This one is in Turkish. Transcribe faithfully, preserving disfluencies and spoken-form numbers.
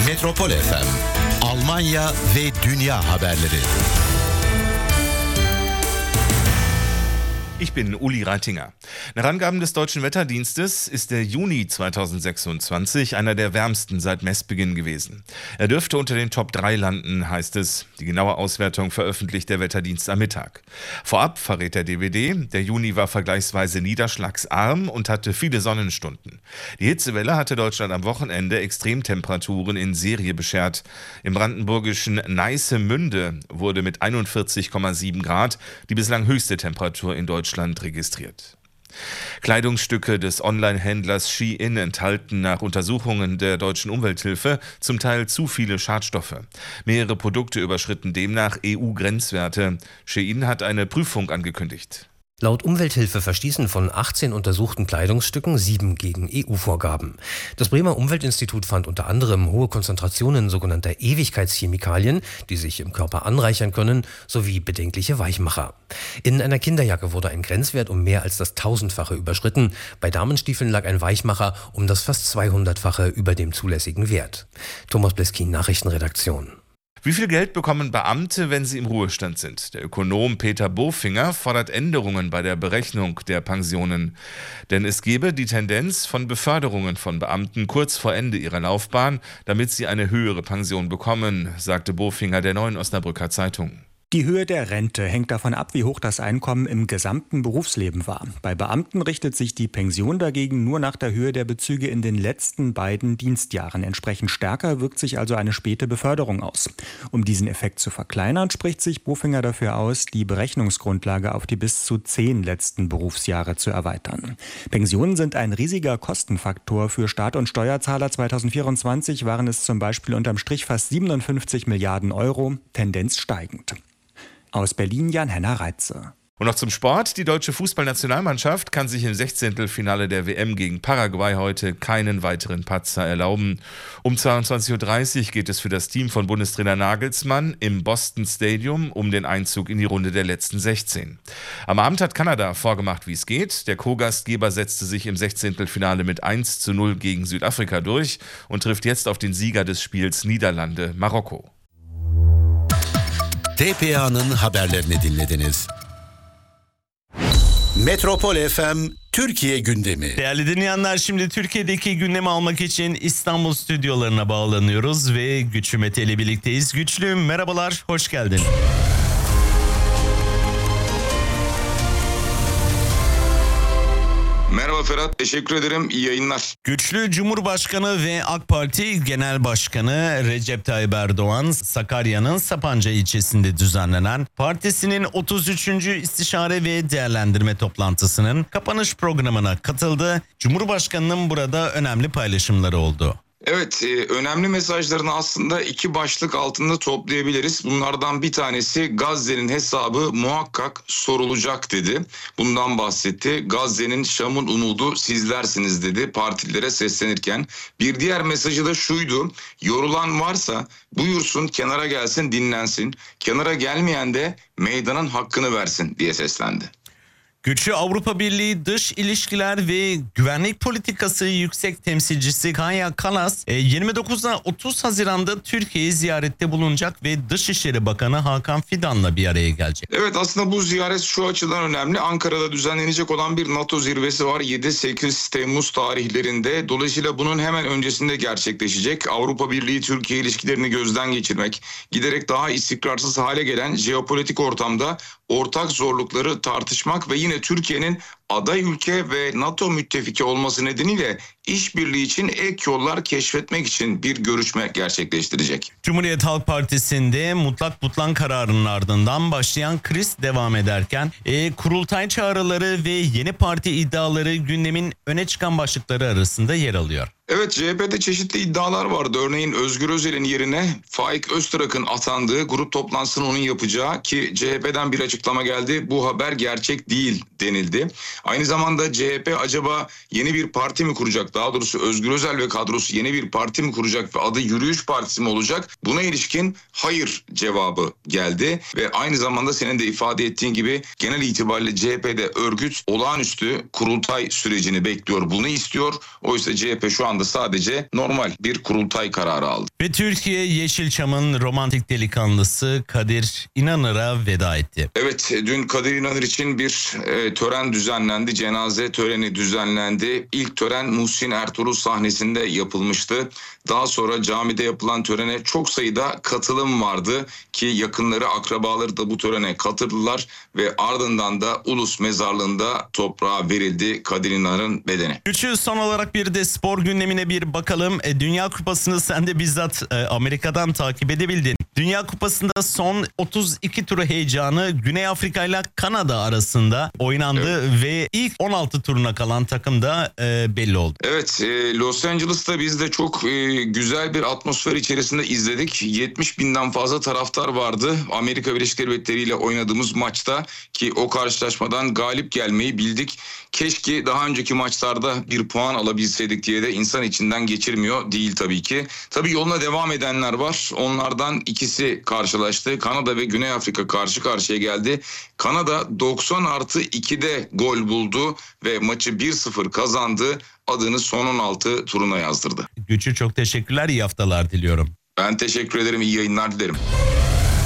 Metropol F M, Almanya ve dünya haberleri. Ich bin Uli Reitinger. Nach Angaben des Deutschen Wetterdienstes ist der Juni zweitausendsechsundzwanzig einer der wärmsten seit Messbeginn gewesen. Er dürfte unter den Top drei landen, heißt es. Die genaue Auswertung veröffentlicht der Wetterdienst am Mittag. Vorab verrät der D W D, der Juni war vergleichsweise niederschlagsarm und hatte viele Sonnenstunden. Die Hitzewelle hatte Deutschland am Wochenende Extremtemperaturen in Serie beschert. Im brandenburgischen Neissemünde wurde mit einundvierzig Komma sieben Grad die bislang höchste Temperatur in Deutschland registriert. Kleidungsstücke des Online-Händlers Shein enthalten nach Untersuchungen der Deutschen Umwelthilfe zum Teil zu viele Schadstoffe. Mehrere Produkte überschritten demnach E U-Grenzwerte. Shein hat eine Prüfung angekündigt. Laut Umwelthilfe verstießen von achtzehn untersuchten Kleidungsstücken sieben gegen E U-Vorgaben. Das Bremer Umweltinstitut fand unter anderem hohe Konzentrationen sogenannter Ewigkeitschemikalien, die sich im Körper anreichern können, sowie bedenkliche Weichmacher. In einer Kinderjacke wurde ein Grenzwert um mehr als das Tausendfache überschritten. Bei Damenstiefeln lag ein Weichmacher um das fast zweihundertfache über dem zulässigen Wert. Thomas Bleskin, Nachrichtenredaktion. Wie viel Geld bekommen Beamte, wenn sie im Ruhestand sind? Der Ökonom Peter Bofinger fordert Änderungen bei der Berechnung der Pensionen. Denn es gebe die Tendenz von Beförderungen von Beamten kurz vor Ende ihrer Laufbahn, damit sie eine höhere Pension bekommen, sagte Bofinger der Neuen Osnabrücker Zeitung. Die Höhe der Rente hängt davon ab, wie hoch das Einkommen im gesamten Berufsleben war. Bei Beamten richtet sich die Pension dagegen nur nach der Höhe der Bezüge in den letzten beiden Dienstjahren. Entsprechend stärker wirkt sich also eine späte Beförderung aus. Um diesen Effekt zu verkleinern, spricht sich Bofinger dafür aus, die Berechnungsgrundlage auf die bis zu zehn letzten Berufsjahre zu erweitern. Pensionen sind ein riesiger Kostenfaktor für Staat und Steuerzahler. zweitausendvierundzwanzig waren es zum Beispiel unterm Strich fast siebenundfünfzig Milliarden Euro, Tendenz steigend. Aus Berlin Jan-Henner Reitze. Und noch zum Sport. Die deutsche Fußballnationalmannschaft kann sich im Sechzehntelfinale der W M gegen Paraguay heute keinen weiteren Patzer erlauben. Um zweiundzwanzig Uhr dreißig geht es für das Team von Bundestrainer Nagelsmann im Boston Stadium um den Einzug in die Runde der letzten sechzehn. Am Abend hat Kanada vorgemacht, wie es geht. Der Co-Gastgeber setzte sich im Sechzehntelfinale mit eins zu null gegen Südafrika durch und trifft jetzt auf den Sieger des Spiels Niederlande-Marokko. T P A'nın haberlerini dinlediniz. Metropol F M Türkiye gündemi. Değerli dinleyenler, şimdi Türkiye'deki gündemi almak için İstanbul stüdyolarına bağlanıyoruz ve Güçlü Mete ile birlikteyiz. Güçlü, merhabalar, hoş geldin. Merhaba Ferhat, teşekkür ederim. İyi yayınlar. Güçlü, Cumhurbaşkanı ve AK Parti Genel Başkanı Recep Tayyip Erdoğan, Sakarya'nın Sapanca ilçesinde düzenlenen partisinin otuz üçüncü istişare ve değerlendirme toplantısının kapanış programına katıldı. Cumhurbaşkanının burada önemli paylaşımları oldu. Evet, e, önemli mesajlarını aslında iki başlık altında toplayabiliriz. Bunlardan bir tanesi Gazze'nin hesabı muhakkak sorulacak dedi. Bundan bahsetti. Gazze'nin Şam'ın umudu sizlersiniz dedi partilere seslenirken. Bir diğer mesajı da şuydu. Yorulan varsa buyursun kenara gelsin dinlensin. Kenara gelmeyen de meydanın hakkını versin diye seslendi. Güçlü, Avrupa Birliği Dış İlişkiler ve Güvenlik Politikası Yüksek Temsilcisi Kaja Kallas yirmi dokuzdan otuz Haziran'da Türkiye'yi ziyarette bulunacak ve Dışişleri Bakanı Hakan Fidan'la bir araya gelecek. Evet, aslında bu ziyaret şu açıdan önemli. Ankara'da düzenlenecek olan bir NATO zirvesi var yedi sekiz Temmuz tarihlerinde. Dolayısıyla bunun hemen öncesinde gerçekleşecek. Avrupa Birliği Türkiye ilişkilerini gözden geçirmek, giderek daha istikrarsız hale gelen jeopolitik ortamda ortak zorlukları tartışmak ve yine Türkiye'nin aday ülke ve NATO müttefiki olması nedeniyle işbirliği için ek yollar keşfetmek için bir görüşme gerçekleştirecek. Cumhuriyet Halk Partisi'nde mutlak butlan kararının ardından başlayan kriz devam ederken e, kurultay çağrıları ve yeni parti iddiaları gündemin öne çıkan başlıkları arasında yer alıyor. Evet, C H P'de çeşitli iddialar vardı. Örneğin Özgür Özel'in yerine Faik Öztürk'ün atandığı, grup toplantısını onun yapacağı, ki C H P'den bir açıklama geldi. Bu haber gerçek değil denildi. Aynı zamanda C H P acaba yeni bir parti mi kuracak? Daha doğrusu Özgür Özel ve kadrosu yeni bir parti mi kuracak ve adı Yürüyüş Partisi mi olacak? Buna ilişkin hayır cevabı geldi ve aynı zamanda senin de ifade ettiğin gibi genel itibariyle C H P'de örgüt olağanüstü kurultay sürecini bekliyor. Bunu istiyor. Oysa C H P şu anda sadece normal bir kurultay kararı aldı. Ve Türkiye Yeşilçam'ın romantik delikanlısı Kadir İnanır'a veda etti. Evet, dün Kadir İnanır için bir e, tören düzenlendi. Cenaze töreni düzenlendi. İlk tören Muhsin Ertuğrul sahnesinde yapılmıştı. Daha sonra camide yapılan törene çok sayıda katılım vardı ki yakınları, akrabaları da bu törene katıldılar ve ardından da Ulus Mezarlığı'nda toprağa verildi Kadir İnanır'ın bedeni. Güçlü, son olarak bir de spor gündemine bir bakalım. E, Dünya Kupası'nı sen de bizzat e, Amerika'dan takip edebildin. Dünya Kupası'nda son otuz iki turu heyecanı Güney Afrika ile Kanada arasında oynandı, evet. Ve ilk on altı turuna kalan takım da e, belli oldu. Evet, e, Los Angeles'ta biz de çok e, güzel bir atmosfer içerisinde izledik. yetmiş binden fazla taraftar vardı Amerika Birleşik Devletleri ile oynadığımız maçta ki o karşılaşmadan galip gelmeyi bildik. Keşke daha önceki maçlarda bir puan alabilseydik diye de insan içinden geçirmiyor değil tabii ki. Tabii yoluna devam edenler var. Onlardan ikisi karşılaştı. Kanada ve Güney Afrika karşı karşıya geldi. Kanada doksan artı ikide gol buldu ve maçı bir sıfır kazandı. Adını son on altı turuna yazdırdı. Güçlü, çok teşekkürler. İyi haftalar diliyorum. Ben teşekkür ederim. İyi yayınlar dilerim.